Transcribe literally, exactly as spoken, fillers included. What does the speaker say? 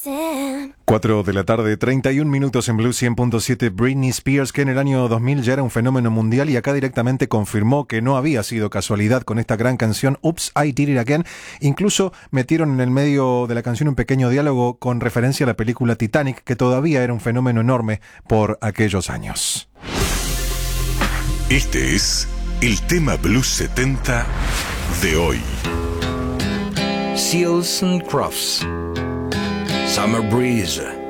cuatro de la tarde, treinta y un minutos en Blue cien punto siete. Britney Spears, que en el año dos mil ya era un fenómeno mundial y acá directamente confirmó que no había sido casualidad con esta gran canción Oops, I Did It Again. Incluso metieron en el medio de la canción un pequeño diálogo con referencia a la película Titanic, que todavía era un fenómeno enorme por aquellos años. Este es el tema Blues setenta de hoy. Seals and Crofts, Summer Breeze.